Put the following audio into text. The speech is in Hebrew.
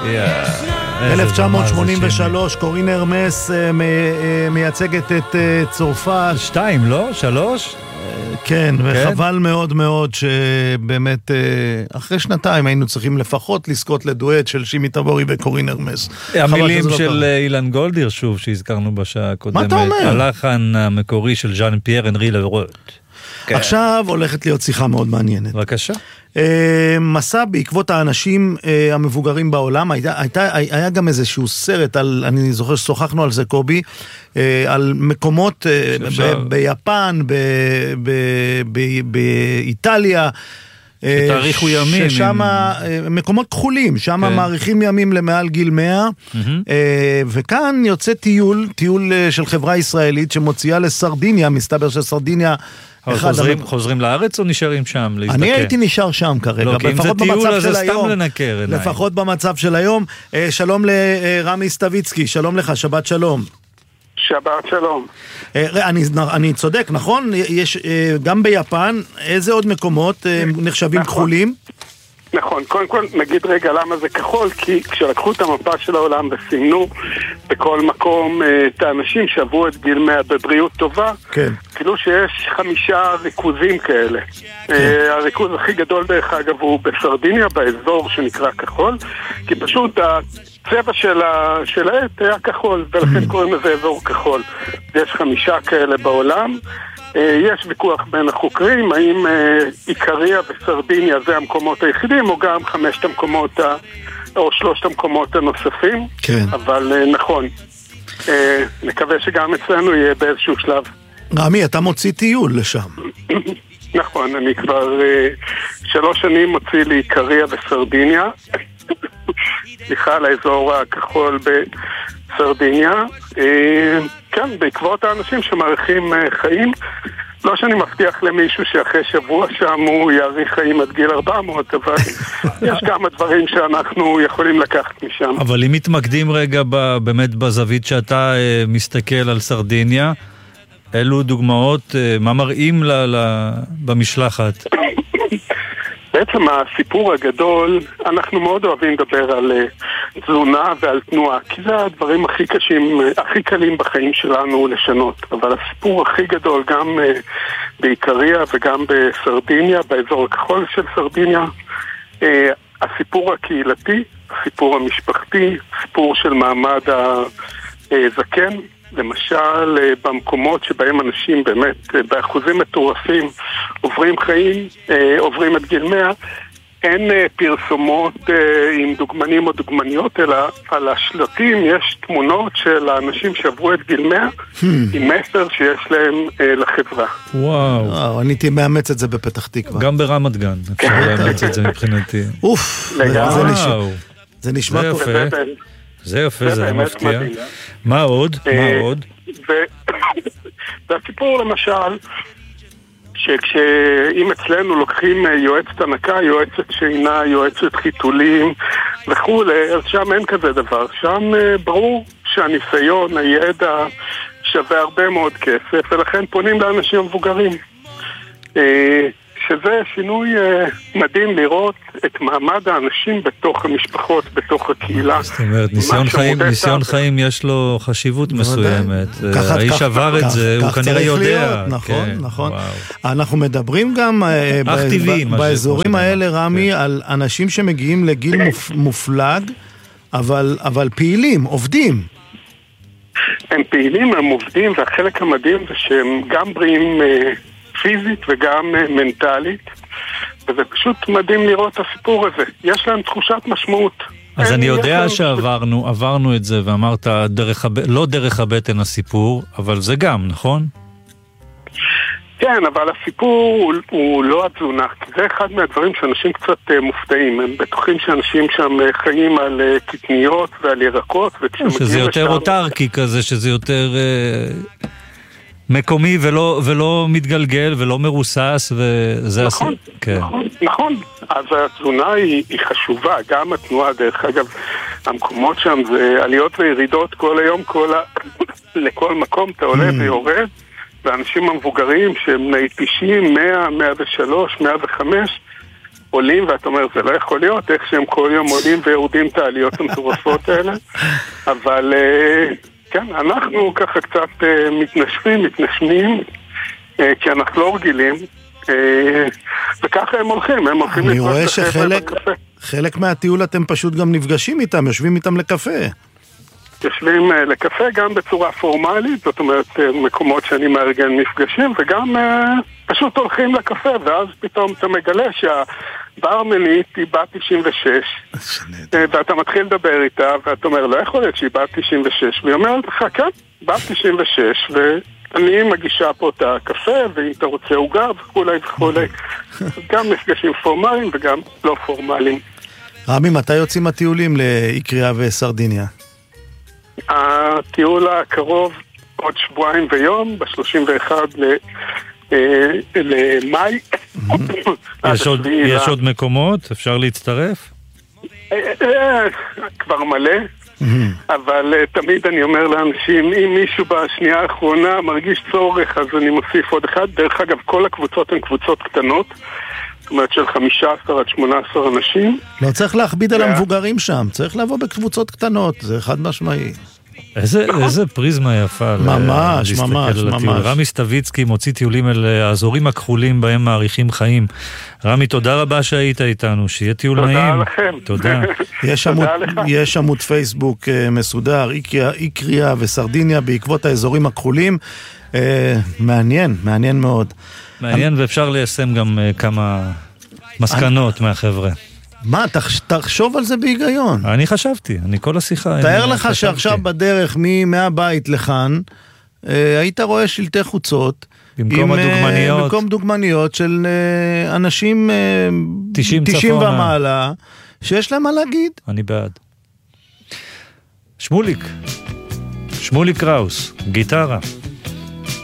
1983, קורין הרמס מייצגת את צרפת. 2, לא? 3? כן, וחבל מאוד מאוד שבאמת אחרי שנתיים היינו צריכים לפחות לזכות לדואט של שימי תבורי וקורין הרמס. המילים של אילן גולדיר שוב שהזכרנו בשעה הקודמת. מה אתה אומר? הלחן המקורי של ז'אן פייר אנרי לרוט. עכשיו הולכת להיות שיחה מאוד מעניינת. בבקשה. מסע בעקבות האנשים המבוגרים בעולם, היה גם איזשהו סרט, אני זוכר ששוחחנו על זה קובי, על מקומות ביפן, באיטליה, שתאריכו ימים. ששם מקומות כחולים, שם מעריכים ימים למעל גיל 100, וכאן יוצא טיול של חברה ישראלית שמוציאה לסרדיניה, מסתבר שסרדיניה, חוזרים לארץ או נשארים שם? אני הייתי נשאר שם כרגע, לפחות במצב של היום. לפחות במצב של היום. שלום לרמי סטביצקי, שלום לך, שבת שלום. שבת שלום. אני צודק, נכון? יש גם ביפן, איזה עוד מקומות נחשבים כחולים? נכון, קודם כל נגיד רגע למה זה כחול, כי כשלקחו את המפה של העולם וסימנו בכל מקום את האנשים שעברו את גיל 100 בבריאות טובה, כאילו שיש 5 ריכוזים כאלה. הריכוז הכי גדול דרך אגב הוא בסרדיניה, באזור שנקרא כחול, כי פשוט הצבע של העת היה כחול, ולכן קוראים לזה אזור כחול. יש 5 כאלה בעולם. יש ויכוח בין החוקרים, האם איקריה וסרדיניה זה המקומות היחידים, או גם 5 המקומות, או 3 המקומות הנוספים. כן. אבל נכון, נקווה שגם אצלנו יהיה באיזשהו שלב. רמי, אתה מוציא טיול לשם. נכון, אני כבר 3 שנים מוציא לאיקריה וסרדיניה. סליחה, לאזור הכחול בסרדיניה. כן, בעקבות האנשים שמאריכים חיים, לא שאני מבטיח למישהו שאחרי שבוע שם הוא יאריך חיים עד גיל 400, אבל יש כמה דברים שאנחנו יכולים לקחת משם. אבל אם מתמקדים רגע באמת בזווית שאתה מסתכל על סרדיניה, אלו דוגמאות, מה מראים במשלחת? בעצם הסיפור הגדול, אנחנו מאוד אוהבים לדבר על תזונה ועל תנועה, כי זה הדברים הכי קשים, הכי קלים בחיים שלנו לשנות. אבל הסיפור הכי גדול גם באיקריה וגם בסרדיניה, באזור הכחול של סרדיניה, הסיפור הקהילתי, הסיפור המשפחתי, הסיפור של מעמד הזקן, למשל במקומות שבהם אנשים באמת באחוזים מטורפים עוברים חיים, עוברים את גיל 100, אין פרסומות עם דוגמנים או דוגמניות, אלא על השלטים יש תמונות של האנשים שעברו את גיל 100 עם מסר שיש להם לחברה. וואו, אני הייתי מאמץ את זה בפתח תקווה. גם ברמת גן, אפשר לאמץ את זה מבחינתי. אוף, זה נשמע טוב. זה יפה, זה מפתיע. מה עוד? והסיפור למשל, שכשאם אצלנו לוקחים יועצת הנקה, יועצת שינה, יועצת חיתולים וכו', אז שם אין כזה דבר. שם ברור שהניסיון, הידע שווה הרבה מאוד כסף, ולכן פונים לאנשים מבוגרים. שזה שינוי מדהים לראות את מעמד האנשים בתוך המשפחות, בתוך הקהילה. זאת אומרת, ניסיון חיים יש לו חשיבות מסוימת. האיש עבר את זה, הוא כנראה יודע. נכון. אנחנו מדברים גם באזורים האלה, רמי, על אנשים שמגיעים לגיל מופלג, אבל פעילים, עובדים. הם פעילים, הם עובדים, והחלק המדהים זה שהם גם בריאים פיזית וגם מנטלית, וזה פשוט מדהים לראות את הסיפור הזה. יש להם תחושת משמעות. אז אני יודע שעברנו את זה, ואמרת לא דרך הבטן הסיפור, אבל זה גם, נכון? כן, אבל הסיפור הוא לא התזונה, כי זה אחד מהדברים שאנשים קצת מופתעים. הם בטוחים שאנשים שם חיים על קטניות ועל ירקות, שזה יותר אוטרקי כזה, שזה יותר מקומי ולא מתגלגל ולא מרוסס, וזה נכון. אז התזונה היא חשובה, גם התנועה. דרך אגב, המקומות שם זה עליות וירידות כל היום, לכל מקום אתה עולה ויורד, ואנשים המבוגרים שהם בני 90, 100, 103, 105 עולים, ואתה אומר, זה לא יכול להיות, איך שהם כל יום עולים ויורדים את העליות המטורפות האלה, אבל כן, אנחנו ככה קצת מתנשמים, כי אנחנו לא רגילים, וככה הם הולכים אני רואה שחלק מהטיול אתם פשוט גם נפגשים איתם, יושבים איתם לקפה. יושבים לקפה גם בצורה פורמלית, זאת אומרת מקומות שאני מארגן מפגשים, וגם פשוט הולכים לקפה, ואז פתאום אתה מגלה שהברמנית היא בת 96, ואתה מתחיל לדבר איתה, ואתה אומר, לא יכול להיות שהיא בת 96, והיא אומרת לך, כן, בת 96, ואני מגישה פה את הקפה, ואם אתה רוצה עוגה וכולי וכולי, גם מפגשים פורמליים וגם לא פורמליים. רמי, מתי יוצאים הטיולים לאיקריה וסרדיניה? הטיול הקרוב עוד שבועיים ויום, ב-31 למאי. יש עוד מקומות? אפשר להצטרף? כבר מלא, אבל תמיד אני אומר לאנשים, אם מישהו בשנייה האחרונה מרגיש צורך, אז אני מוסיף עוד אחד. דרך אגב, כל הקבוצות הן קבוצות קטנות, זאת אומרת של 15 עד 18 אנשים. לא צריך להכביד על המבוגרים שם, צריך לבוא בקבוצות קטנות, זה חד משמעי. איזה פריזמה יפה. ממש. רמי סטביצקי מוציא טיולים אל האזורים הכחולים בהם מעריכים חיים. רמי, תודה רבה שהיית איתנו, שיהיה טיול נעים. תודה לכם. יש עמוד פייסבוק מסודר, איקריה וסרדיניה בעקבות האזורים הכחולים. מעניין מאוד. מעניין, ואפשר ליישם גם כמה מסקנות מהחבר'ה. מה, תחשוב על זה בהיגיון. אני חשבתי, אני כל השיחה. תאר לך שעכשיו בדרך מהבית לכאן, היית רואה שלטי חוצות, במקום דוגמניות של אנשים 90 ומעלה, שיש להם מה להגיד. אני בעד. שמוליק קראוס, גיטרה.